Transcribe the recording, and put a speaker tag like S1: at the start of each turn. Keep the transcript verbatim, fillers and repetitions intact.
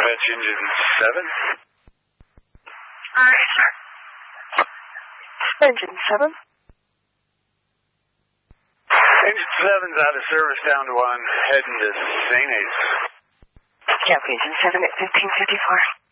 S1: Dispatch engine seven.
S2: Alright, sir. Engine seven.
S1: Engine seven's out of service down to one, heading to Saint Ace.
S2: Copy, engine seven at fifteen fifty-four.